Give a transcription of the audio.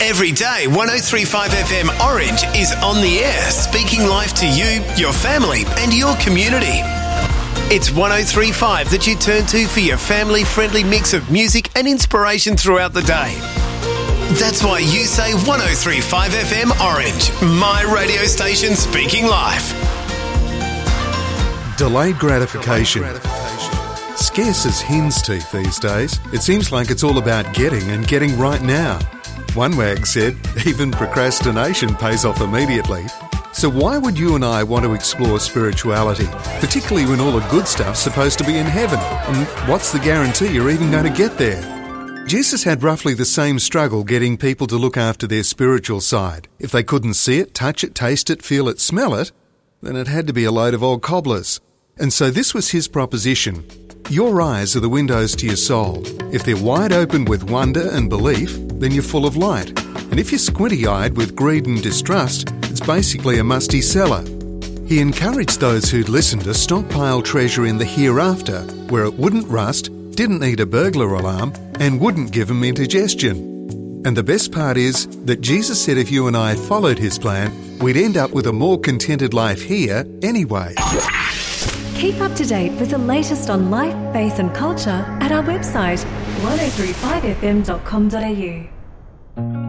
Every day, 103.5 FM Orange is on the air, speaking life to you, your family and your community. It's 103.5 that you turn to for your family-friendly mix of music and inspiration throughout the day. That's why you say 103.5 FM Orange, my radio station speaking life. Delayed gratification. Scarce as hen's teeth these days. It seems like it's all about getting and getting right now. One wag said, even procrastination pays off immediately. So why would you and I want to explore spirituality, particularly when all the good stuff's supposed to be in heaven? And what's the guarantee you're even going to get there? Jesus had roughly the same struggle getting people to look after their spiritual side. If they couldn't see it, touch it, taste it, feel it, smell it, then it had to be a load of old cobblers. And so this was his proposition. Your eyes are the windows to your soul. If they're wide open with wonder and belief, then you're full of light. And if you're squinty-eyed with greed and distrust, it's basically a musty cellar. He encouraged those who'd listen to stockpile treasure in the hereafter, where it wouldn't rust, didn't need a burglar alarm, and wouldn't give them indigestion. And the best part is that Jesus said if you and I followed his plan, we'd end up with a more contented life here anyway. Keep up to date with the latest on life, faith and culture at our website 1035fm.com.au.